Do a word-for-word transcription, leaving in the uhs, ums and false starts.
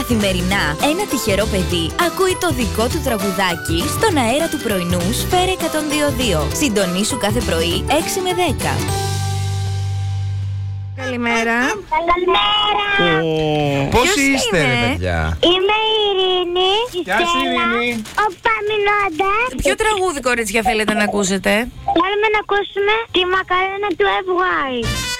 Καθημερινά, ένα τυχερό παιδί ακούει το δικό του τραγουδάκι στον αέρα του πρωινού Σφαίρα εκατόν δύο κόμμα δύο. Συντονίσου κάθε πρωί έξι με δέκα. Καλημέρα. Καλημέρα. Πώς Ποιος είστε, είναι? ρε παιδιά? Είμαι η Ειρήνη. Γεια σου, Ειρήνη. Ο Παμινόντα. Ποιο τραγούδι, κορίτσια, θέλετε να ακούσετε? Θέλουμε να ακούσουμε τη μακαρένα του εφ γουάι.